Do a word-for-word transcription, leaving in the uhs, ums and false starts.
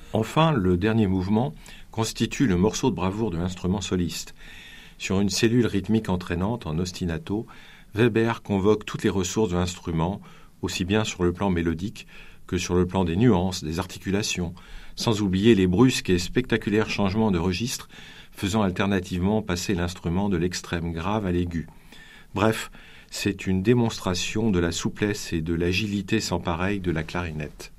Enfin, le dernier mouvement constitue le morceau de bravoure de l'instrument soliste. Sur une cellule rythmique entraînante en ostinato, Weber convoque toutes les ressources de l'instrument, aussi bien sur le plan mélodique que sur le plan des nuances, des articulations, sans oublier les brusques et spectaculaires changements de registre faisant alternativement passer l'instrument de l'extrême grave à l'aigu. Bref, c'est une démonstration de la souplesse et de l'agilité sans pareil de la clarinette.